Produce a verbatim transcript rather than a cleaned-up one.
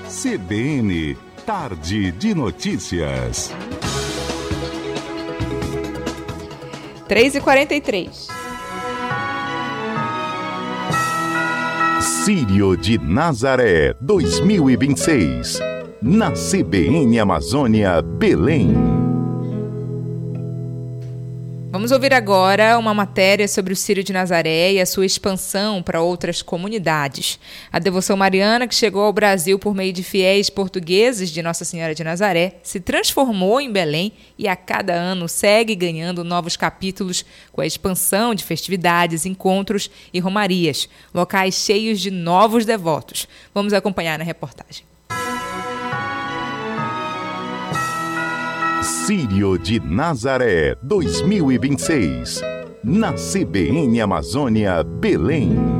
C B N, Tarde de Notícias. três e quarenta e três. Círio de Nazaré dois mil e vinte e seis. Na C B N Amazônia, Belém. Vamos ouvir agora uma matéria sobre o Círio de Nazaré e a sua expansão para outras comunidades. A devoção mariana, que chegou ao Brasil por meio de fiéis portugueses de Nossa Senhora de Nazaré, se transformou em Belém e a cada ano segue ganhando novos capítulos com a expansão de festividades, encontros e romarias, locais cheios de novos devotos. Vamos acompanhar na reportagem. Círio de Nazaré dois mil e vinte e seis. Na C B N Amazônia, Belém.